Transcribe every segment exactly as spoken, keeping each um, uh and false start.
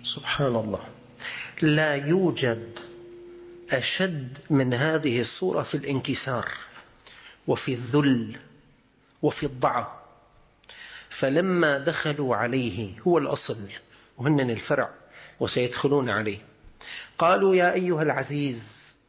سبحان الله، لا يوجد أشد من هذه الصورة في الانكسار وفي الذل وفي الضعف. فلما دخلوا عليه، هو الأصل وهن الفرع وسيدخلون عليه، قالوا يا أيها العزيز،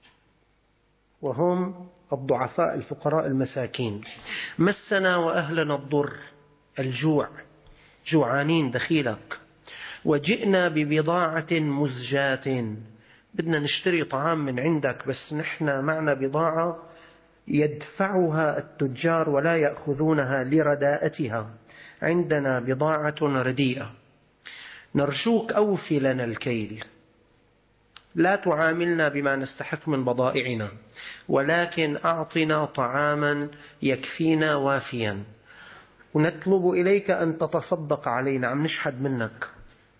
وهم الضعفاء الفقراء المساكين، مسنا وأهلنا الضر، الجوع، جوعانين دخيلك، وجئنا ببضاعة مزجاة، بدنا نشتري طعام من عندك بس نحن معنا بضاعة يدفعها التجار ولا يأخذونها لرداءتها، عندنا بضاعة رديئة، نرجوك أوفي لنا الكيل، لا تعاملنا بما نستحق من بضائعنا، ولكن أعطنا طعاما يكفينا وافيا، ونطلب إليك أن تتصدق علينا، عم نشحد منك.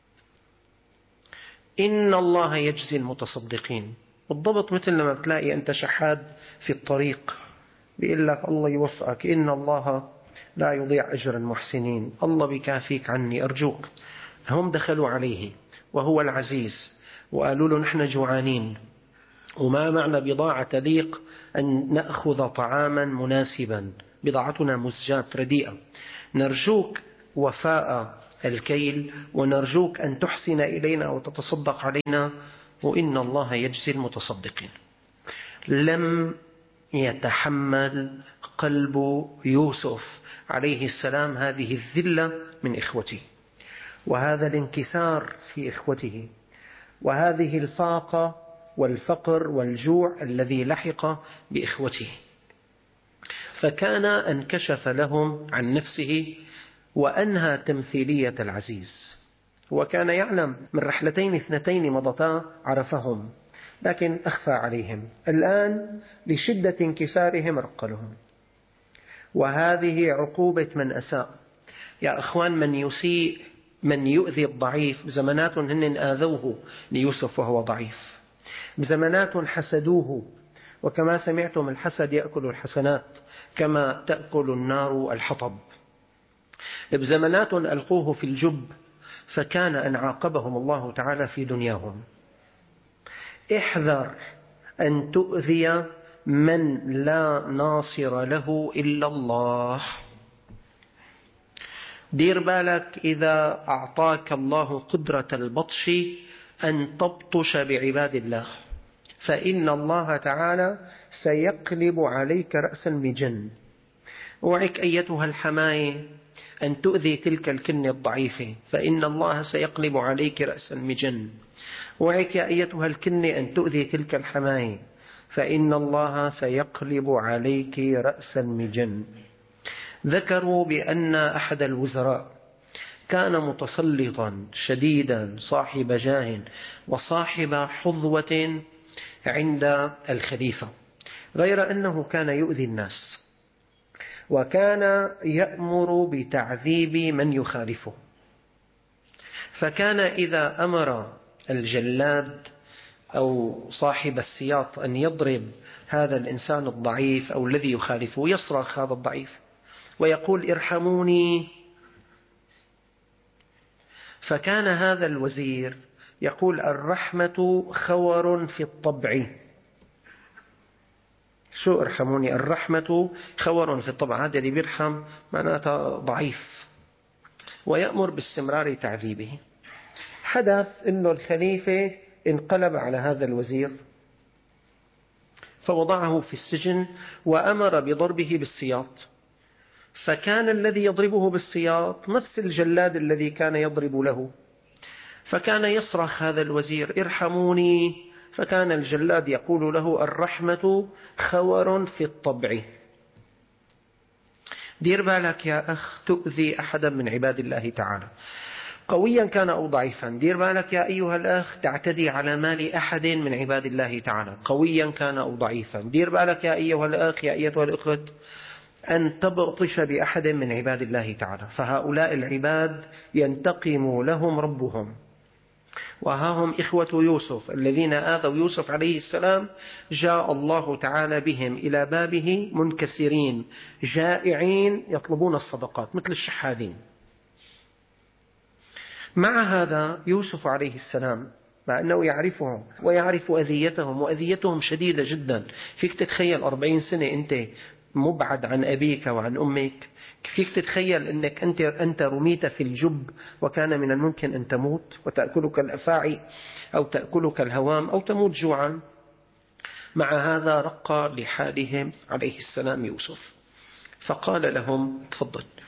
إن الله يجزي المتصدقين. بالضبط مثل لما بتلاقي أنت شحاد في الطريق بيقول لك الله يوفقك، إن الله لا يضيع أجر المحسنين، الله بكافيك عني أرجوك. هم دخلوا عليه وهو العزيز وقالوا له نحن جوعانين وما معنا بضاعة تليق أن نأخذ طعاما مناسبا، بضاعتنا مزجات رديئة، نرجوك وفاء الكيل ونرجوك أن تحسن إلينا وتتصدق علينا، وإن الله يجزي المتصدقين. لم يتحمل قلب يوسف عليه السلام هذه الذلة من إخوته، وهذا الانكسار في إخوته، وهذه الفاقة والفقر والجوع الذي لحق بإخوته، فكان انكشف لهم عن نفسه وأنهى تمثيلية العزيز. وكان يعلم من رحلتين اثنتين مضتا عرفهم، لكن أخفى عليهم. الآن لشدة انكسارهم رقلهم، وهذه عقوبة من أساء. يا أخوان، من يسيء، من يؤذي الضعيف، بزمانات هن آذوه ليوسف وهو ضعيف، بزمانات حسدوه، وكما سمعتم الحسد يأكل الحسنات كما تأكل النار الحطب. بزمانات ألقوه في الجب فكان أن عاقبهم الله تعالى في دنياهم. احذر أن تؤذي من لا ناصر له إلا الله. دير بالك إذا أعطاك الله قدرة البطش أن تبطش بعباد الله، فإن الله تعالى سيقلب عليك رأس المجن. اوعك أيتها الحماية أن تؤذي تلك الكن الضعيفة، فإن الله سيقلب عليك رأس المجن. اوعك يا أيتها الكن أن تؤذي تلك الحماية، فإن الله سيقلب عليك رأس المجن. ذكروا بأن أحد الوزراء كان متسلطا شديدا صاحب جاه وصاحب حظوة عند الخليفة، غير أنه كان يؤذي الناس، وكان يأمر بتعذيب من يخالفه. فكان إذا أمر الجلاد أو صاحب السياط أن يضرب هذا الإنسان الضعيف أو الذي يخالفه، يصرخ هذا الضعيف ويقول ارحموني. فكان هذا الوزير يقول الرحمة خور في الطبع. شو ارحموني؟ الرحمة خور في الطبع، هذا اللي بيرحم معناته ضعيف، ويأمر باستمرار تعذيبه. حدث أنه الخليفة انقلب على هذا الوزير فوضعه في السجن وأمر بضربه بالسياط، فكان الذي يضربه بالسياط نفس الجلاد الذي كان يضرب له، فكان يصرخ هذا الوزير ارحموني، فكان الجلاد يقول له الرحمة خور في الطبع. دير بالك يا أخ تؤذي أحدا من عباد الله تعالى، قويا كان أو ضعيفا. دير بالك يا أيها الأخ تعتدي على مال أحد من عباد الله تعالى، قويا كان أو ضعيفا. دير بالك يا أيها الأخ يا أيتها الأخت أن تبطش بأحد من عباد الله تعالى، فهؤلاء العباد ينتقم لهم ربهم. وها هم إخوة يوسف الذين آذوا يوسف عليه السلام، جاء الله تعالى بهم إلى بابه منكسرين جائعين يطلبون الصدقات مثل الشحادين. مع هذا يوسف عليه السلام مع أنه يعرفهم ويعرف أذيتهم وأذيتهم شديدة جدا. فيك تتخيل أربعين سنة أنت مبعد عن أبيك وعن أمك؟ فيك تتخيل أنك أنت, أنت رميت في الجب وكان من الممكن أن تموت وتأكلك الأفاعي أو تأكلك الهوام أو تموت جوعا؟ مع هذا رقى لحالهم عليه السلام يوسف، فقال لهم تفضل.